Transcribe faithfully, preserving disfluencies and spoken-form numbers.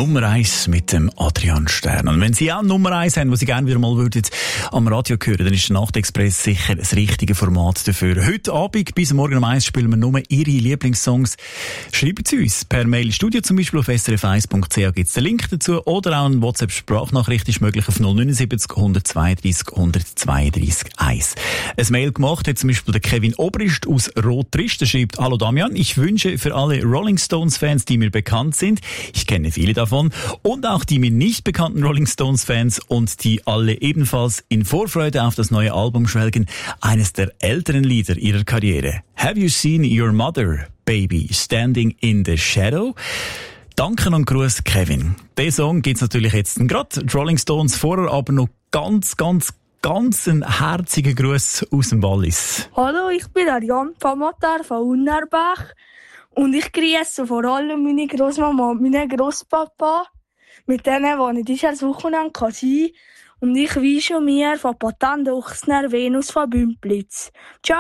Nummer eins mit dem Adrian Stern. Und wenn Sie auch Nummer eins haben, was Sie gerne wieder mal würden am Radio hören, dann ist der Nachtexpress sicher das richtige Format dafür. Heute Abend bis morgen um eins spielen wir nur Ihre Lieblingssongs. Schreiben Sie uns per Mail ins Studio, zum Beispiel auf s r f eins punkt c h gibt es den Link dazu, oder auch eine WhatsApp-Sprachnachricht ist möglich auf null neun sieben null eins zwei drei null zwei drei eins. Ein Mail gemacht hat zum Beispiel der Kevin Obrist aus Rotrist. Der schreibt: Hallo Damian, ich wünsche für alle Rolling Stones-Fans, die mir bekannt sind, ich kenne viele davon, und auch die mir nicht bekannten Rolling Stones-Fans und die alle ebenfalls in Vorfreude auf das neue Album schwelgen, eines der älteren Lieder ihrer Karriere. Have you seen your mother, baby, standing in the shadow? Danke und Gruß, Kevin. Den Song gibt's natürlich jetzt gerade die Rolling Stones vorher, aber noch ganz, ganz, ganz einen herzigen Gruß aus dem Wallis. Hallo, ich bin der Jan Pamatar von Unnerbach und ich grüße vor allem meine Großmama und meinen Grosspapa, mit denen, wo ich dieses Wochenende sein kann. Und ich wünsche mir von Patent Ochsner Venus von Bümplitz. Ciao!